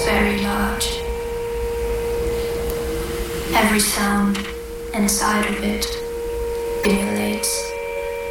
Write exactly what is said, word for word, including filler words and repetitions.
very large. Every sound inside of it being